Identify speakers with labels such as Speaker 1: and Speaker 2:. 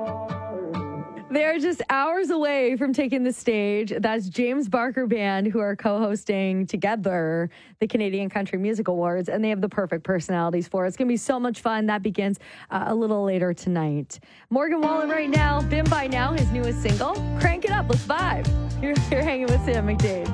Speaker 1: They're just hours away from taking the stage. That's James Barker Band, who are co-hosting together the Canadian Country Music Awards, and they have the perfect personalities for it. It's going to be so much fun. That begins a little later tonight. Morgan Wallen right now, Been By Now, his newest single. Crank it up. Let's vibe. You're hanging with Sam McDade.